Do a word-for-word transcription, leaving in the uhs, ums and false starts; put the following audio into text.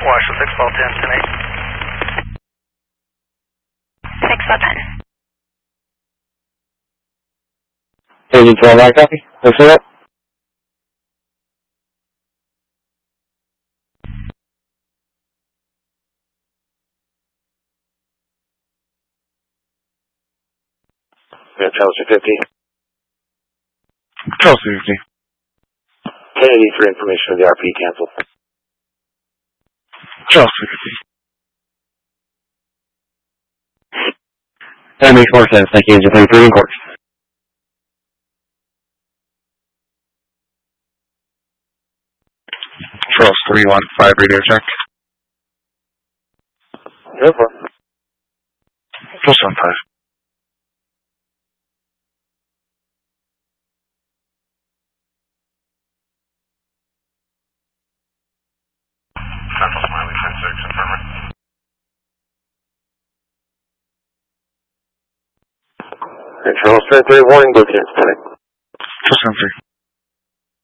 Washington, six twelve ten, ten eight. six twelve ten. Agent twelve, I copy. What's that? Yeah, Chelsea fifty. Chelsea fifty. Kennedy for information of the R P cancel. Chelsea fifty. That makes more sense. Thank you, Agent thirty-three in court. Charles three one five radio check. Go for it. Plus one five. Central Smiley ten six, affirmative. Okay, Charles thirty-three, warning, go to tonight. Plus one three.